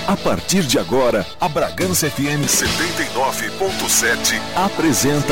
A partir de agora, a Bragança FM 79.7 apresenta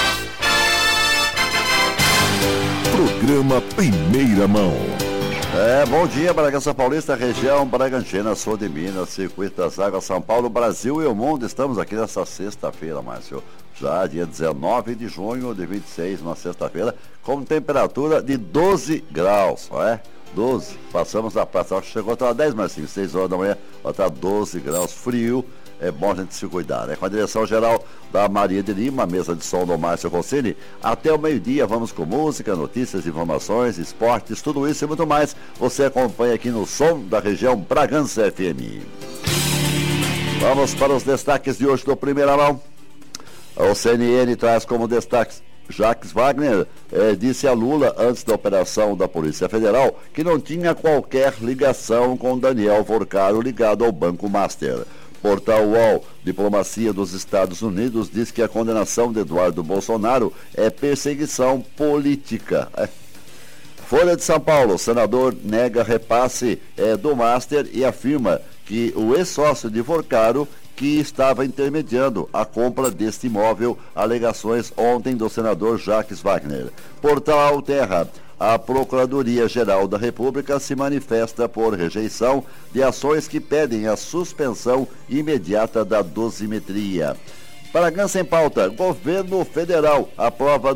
Programa Primeira Mão. Bom dia, Bragança Paulista, região Bragantina, sul de Minas, Circuito das Águas, São Paulo, Brasil e o mundo. Estamos aqui nessa sexta-feira, Márcio, já dia 19 de junho de 26, uma sexta-feira, com temperatura de 12 graus, não é? 12, passamos da praça, chegou até 10, mas 6 horas da manhã, até 12 graus, frio. É bom a gente se cuidar, né? Com a direção geral da Maria de Lima, mesa de som do Márcio Rossini. Até o meio-dia vamos com música, notícias, informações, esportes, tudo isso e muito mais. Você acompanha aqui no som da região Bragança FM. Vamos para os destaques de hoje do Primeira Mão. O CNN traz como destaques: Jacques Wagner disse a Lula, antes da operação da Polícia Federal, que não tinha qualquer ligação com Daniel Forcaro ligado ao Banco Master. Portal UOL, Diplomacia dos Estados Unidos, diz que a condenação de Eduardo Bolsonaro é perseguição política. Folha de São Paulo, senador nega repasse do Master e afirma que o ex-sócio de Forcaro, que estava intermediando a compra deste imóvel, alegações ontem do senador Jacques Wagner. Portal Terra, a Procuradoria-Geral da República se manifesta por rejeição de ações que pedem a suspensão imediata da dosimetria. Bragança em pauta, governo federal aprova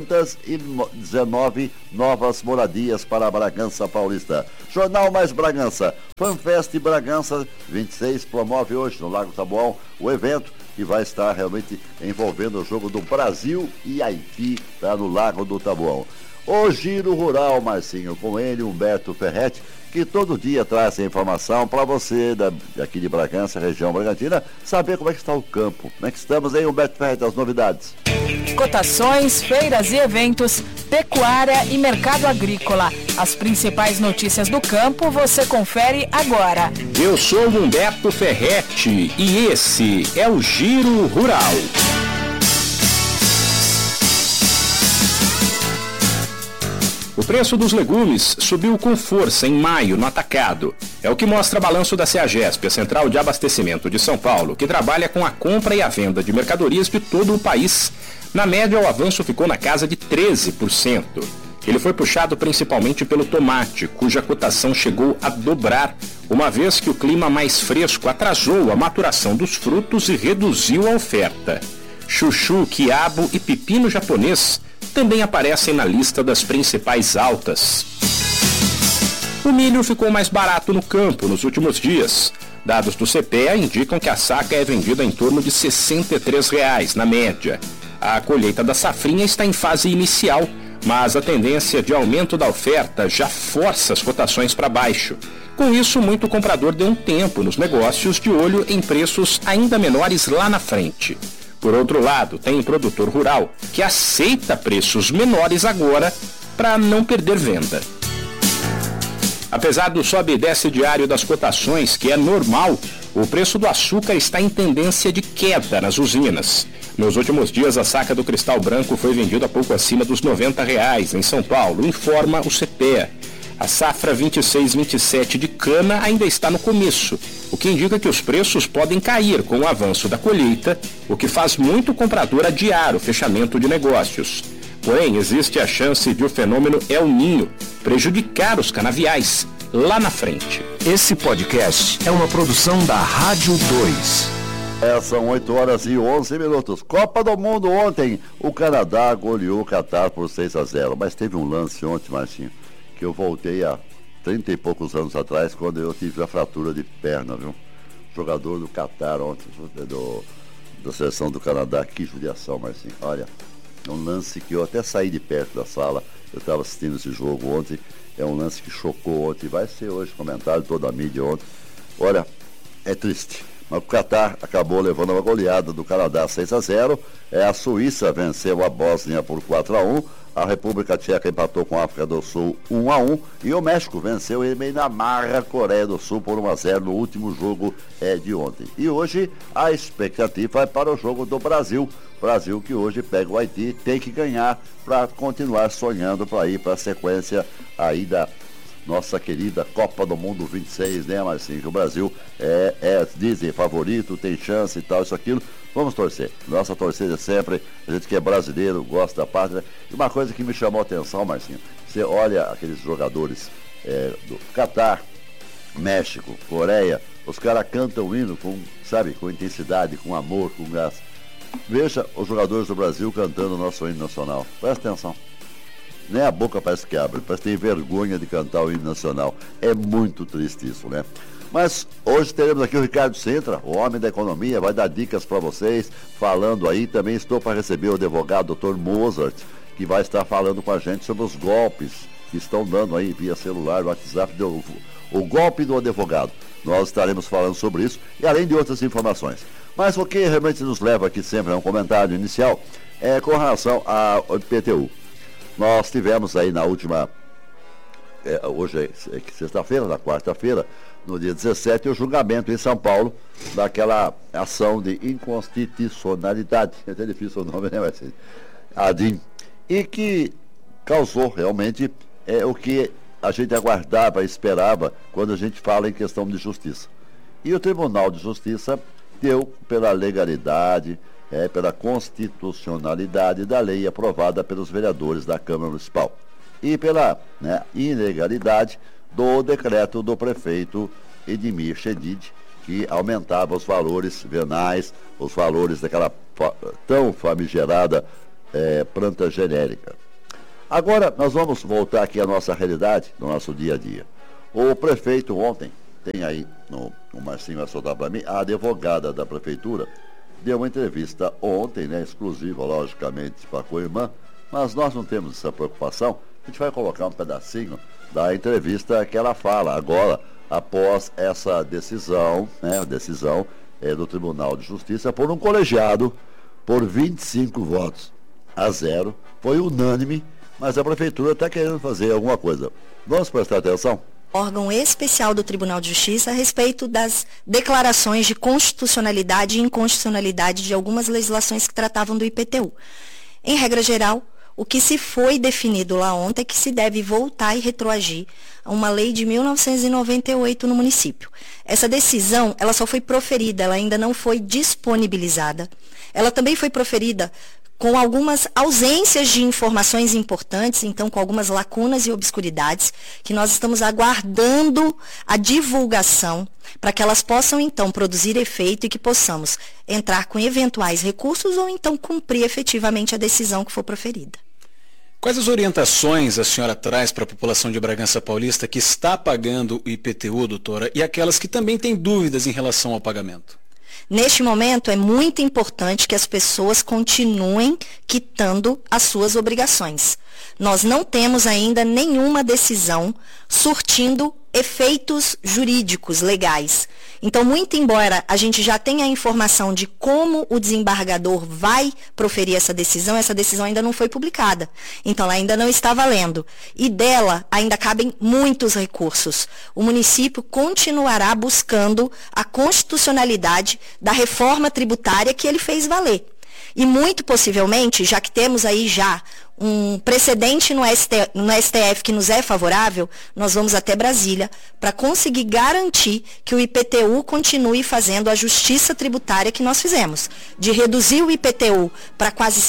219 novas moradias para Bragança Paulista. Jornal Mais Bragança, FanFest Bragança 26 promove hoje no Lago Taboão o evento que vai estar realmente envolvendo o jogo do Brasil e Haiti lá no Lago do Taboão. O Giro Rural, Marcinho, com ele, Humberto Ferretti, que todo dia traz a informação para você daqui de Bragança, região Bragantina, saber como é que está o campo. Como é que estamos aí, Humberto Ferretti, as novidades? Cotações, feiras e eventos, pecuária e mercado agrícola. As principais notícias do campo você confere agora. Eu sou Humberto Ferretti e esse é o Giro Rural. O preço dos legumes subiu com força em maio no atacado. É o que mostra balanço da CEAGESP, a Central de Abastecimento de São Paulo, que trabalha com a compra e a venda de mercadorias de todo o país. Na média, o avanço ficou na casa de 13%. Ele foi puxado principalmente pelo tomate, cuja cotação chegou a dobrar, uma vez que o clima mais fresco atrasou a maturação dos frutos e reduziu a oferta. Chuchu, quiabo e pepino japonês também aparecem na lista das principais altas. O milho ficou mais barato no campo nos últimos dias. Dados do CPEA indicam que a saca é vendida em torno de R$ 63 na média. A colheita da safrinha está em fase inicial, mas a tendência de aumento da oferta já força as cotações para baixo. Com isso, muito comprador deu um tempo nos negócios de olho em preços ainda menores lá na frente. Por outro lado, tem produtor rural que aceita preços menores agora para não perder venda. Apesar do sobe e desce diário das cotações, que é normal, o preço do açúcar está em tendência de queda nas usinas. Nos últimos dias, a saca do cristal branco foi vendida pouco acima dos R$ 90 em São Paulo, informa o CPEA. A safra 26-27 de cana ainda está no começo, o que indica que os preços podem cair com o avanço da colheita, o que faz muito comprador adiar o fechamento de negócios. Porém, existe a chance de o fenômeno El Niño prejudicar os canaviais lá na frente. Esse podcast é uma produção da Rádio 2. São 8 horas e 11 minutos. Copa do Mundo ontem. O Canadá goleou o Catar por 6-0. Mas teve um lance ontem, Marcinho, que eu voltei há 30 e poucos anos atrás, quando eu tive a fratura de perna, viu? Jogador do Catar ontem, da seleção do Canadá. Que judiação, Marcinho. Olha, um lance que eu até saí de perto da sala. Eu estava assistindo esse jogo ontem. É um lance que chocou ontem. Vai ser hoje comentário, toda a mídia ontem. Olha, é triste. Mas o Catar acabou levando uma goleada do Canadá 6-0. A Suíça venceu a Bósnia por 4-1. A República Tcheca empatou com a África do Sul 1-1. E o México venceu em meio na marra a Coreia do Sul por 1-0 no último jogo de ontem. E hoje a expectativa é para o jogo do Brasil. Brasil que hoje pega o Haiti, tem que ganhar para continuar sonhando para ir para a sequência aí nossa querida Copa do Mundo 26, né, Marcinho? Que o Brasil dizem, favorito, tem chance e tal, isso, aquilo. Vamos torcer. Nossa torcida sempre, a gente que é brasileiro, gosta da pátria. E uma coisa que me chamou a atenção, Marcinho, você olha aqueles jogadores do Catar, México, Coreia, os caras cantam o hino com intensidade, com amor, com graça. Veja os jogadores do Brasil cantando o nosso hino nacional. Presta atenção. Nem a boca parece que abre, parece que tem vergonha de cantar o hino nacional. É muito triste isso, né? Mas hoje teremos aqui o Ricardo Sintra, o homem da economia, vai dar dicas para vocês, falando aí. Também estou para receber o advogado Dr. Mozart, que vai estar falando com a gente sobre os golpes que estão dando aí via celular, WhatsApp, o golpe do advogado. Nós estaremos falando sobre isso e além de outras informações. Mas o que realmente nos leva aqui sempre a um comentário inicial é com relação ao IPTU. Nós tivemos aí na última, hoje é sexta-feira, na quarta-feira, no dia 17, o julgamento em São Paulo daquela ação de inconstitucionalidade, é até difícil o nome, né, Marcinho? ADIM, e que causou realmente o que a gente aguardava, esperava, quando a gente fala em questão de justiça. E o Tribunal de Justiça deu pela legalidade, pela constitucionalidade da lei aprovada pelos vereadores da Câmara Municipal e pela ilegalidade do decreto do prefeito Edmir Chedid, que aumentava os valores venais, os valores daquela tão famigerada planta genérica. Agora, nós vamos voltar aqui à nossa realidade, no nosso dia a dia. O prefeito ontem, tem aí, o Marcinho vai soltar para mim, a advogada da prefeitura deu uma entrevista ontem, exclusiva, logicamente, para a Coirmã, mas nós não temos essa preocupação. A gente vai colocar um pedacinho da entrevista que ela fala agora, após essa decisão, a decisão do Tribunal de Justiça, por um colegiado, por 25-0, foi unânime, mas a prefeitura está querendo fazer alguma coisa. Vamos prestar atenção? Órgão especial do Tribunal de Justiça a respeito das declarações de constitucionalidade e inconstitucionalidade de algumas legislações que tratavam do IPTU. Em regra geral, o que se foi definido lá ontem é que se deve voltar e retroagir a uma lei de 1998 no município. Essa decisão, ela só foi proferida, ela ainda não foi disponibilizada. Ela também foi proferida com algumas ausências de informações importantes, então com algumas lacunas e obscuridades, que nós estamos aguardando a divulgação para que elas possam então produzir efeito e que possamos entrar com eventuais recursos ou então cumprir efetivamente a decisão que for proferida. Quais as orientações a senhora traz para a população de Bragança Paulista que está pagando o IPTU, doutora, e aquelas que também têm dúvidas em relação ao pagamento? Neste momento, é muito importante que as pessoas continuem quitando as suas obrigações. Nós não temos ainda nenhuma decisão surtindo efeitos jurídicos legais. Então, muito embora a gente já tenha a informação de como o desembargador vai proferir essa decisão ainda não foi publicada. Então, ela ainda não está valendo. E dela ainda cabem muitos recursos. O município continuará buscando a constitucionalidade da reforma tributária que ele fez valer. E muito possivelmente, já que temos aí já um precedente no STF que nos é favorável, nós vamos até Brasília para conseguir garantir que o IPTU continue fazendo a justiça tributária que nós fizemos, de reduzir o IPTU para quase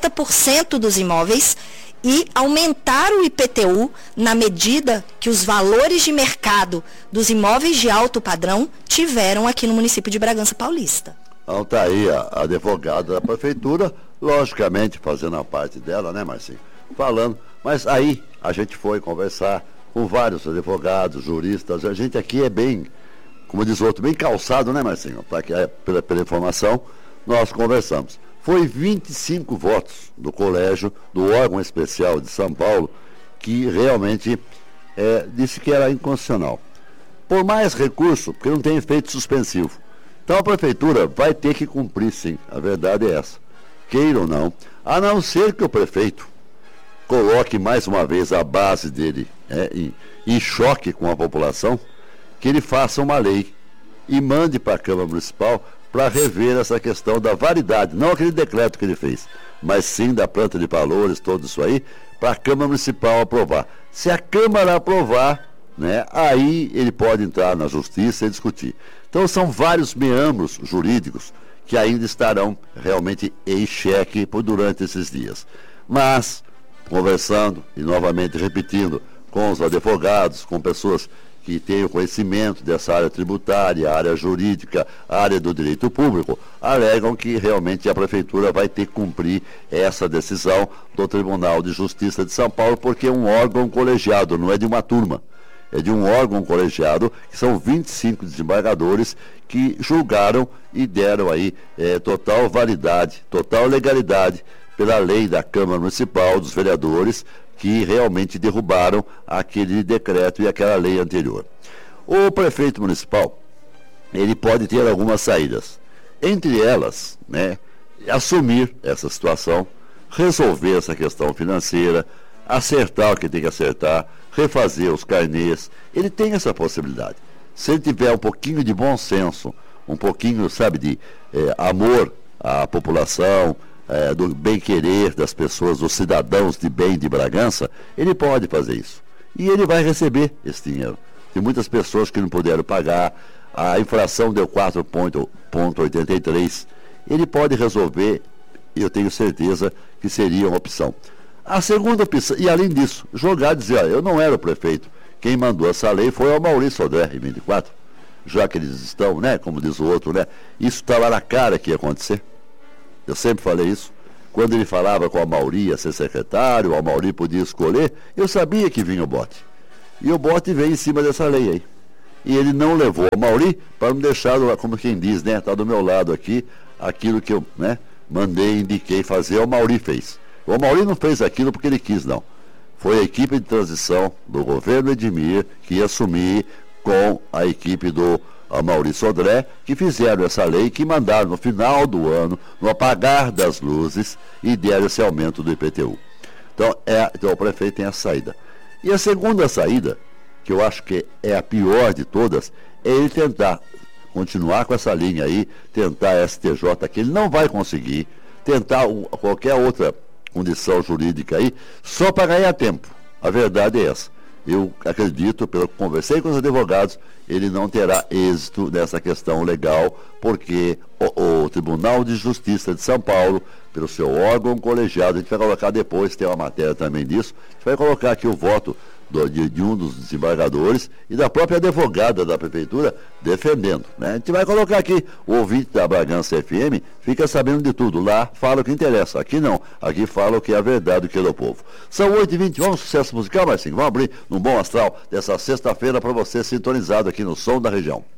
60% dos imóveis e aumentar o IPTU na medida que os valores de mercado dos imóveis de alto padrão tiveram aqui no município de Bragança Paulista. Então está aí a advogada da prefeitura, logicamente fazendo a parte dela, né, Marcinho? Falando, mas aí a gente foi conversar com vários advogados, juristas, a gente aqui é bem, como diz o outro, bem calçado, né, Marcinho? Pela informação, nós conversamos. Foi 25 votos do colégio, do órgão especial de São Paulo, que realmente disse que era inconstitucional. Por mais recurso, porque não tem efeito suspensivo. Então a prefeitura vai ter que cumprir, sim, a verdade é essa, queira ou não, a não ser que o prefeito coloque mais uma vez a base dele em choque com a população, que ele faça uma lei e mande para a Câmara Municipal para rever essa questão da validade, não aquele decreto que ele fez, mas sim da planta de valores, tudo isso aí, para a Câmara Municipal aprovar. Se a Câmara aprovar, né, aí ele pode entrar na justiça e discutir. Então são vários meandros jurídicos que ainda estarão realmente em xeque durante esses dias. Mas, conversando e novamente repetindo com os advogados, com pessoas que tenham conhecimento dessa área tributária, área jurídica, área do direito público, alegam que realmente a Prefeitura vai ter que cumprir essa decisão do Tribunal de Justiça de São Paulo, porque é um órgão colegiado, não é de uma turma. É de um órgão colegiado, que são 25 desembargadores que julgaram e deram aí total validade, total legalidade pela lei da Câmara Municipal, dos vereadores, que realmente derrubaram aquele decreto e aquela lei anterior. O prefeito municipal, ele pode ter algumas saídas. Entre elas, né, assumir essa situação, resolver essa questão financeira, acertar o que tem que acertar, refazer os carnês. Ele tem essa possibilidade. Se ele tiver um pouquinho de bom senso, um pouquinho, sabe, de amor à população, do bem-querer das pessoas, dos cidadãos de bem de Bragança, ele pode fazer isso. E ele vai receber esse dinheiro. Tem muitas pessoas que não puderam pagar, a inflação deu 4,83. Ele pode resolver, e eu tenho certeza que seria uma opção. A segunda opção, e além disso, jogar e dizer, eu não era o prefeito. Quem mandou essa lei foi o Maurício Sodré, em 24. Já que eles estão, né, como diz o outro, né, isso estava na cara que ia acontecer. Eu sempre falei isso. Quando ele falava com a Mauri ia ser secretário, a Mauri podia escolher, eu sabia que vinha o bote. E o bote veio em cima dessa lei aí. E ele não levou a Mauri para me deixar, como quem diz, né, está do meu lado aqui, aquilo que eu, né, mandei, indiquei fazer, o Mauri fez. O Mauri não fez aquilo porque ele quis, não. Foi a equipe de transição do governo Edmir que ia assumir com a equipe do Maurício Sodré, que fizeram essa lei, que mandaram no final do ano, no apagar das luzes, e deram esse aumento do IPTU. Então o prefeito tem essa saída. E a segunda saída, que eu acho que é a pior de todas, é ele tentar continuar com essa linha aí, tentar a STJ, que ele não vai conseguir, tentar qualquer outra condição jurídica aí, só para ganhar tempo. A verdade é essa. Eu acredito, pelo que conversei com os advogados, ele não terá êxito nessa questão legal, porque o Tribunal de Justiça de São Paulo, pelo seu órgão colegiado, a gente vai colocar depois, tem uma matéria também disso, a gente vai colocar aqui o voto de um dos desembargadores e da própria advogada da Prefeitura defendendo, né? A gente vai colocar aqui, o ouvinte da Bragança FM fica sabendo de tudo, lá fala o que interessa, aqui não, aqui fala o que é a verdade, o que é do povo. São 8h20, vamos sucesso musical, Marcinho, vamos abrir num bom astral dessa sexta-feira para você sintonizado aqui no Som da Região.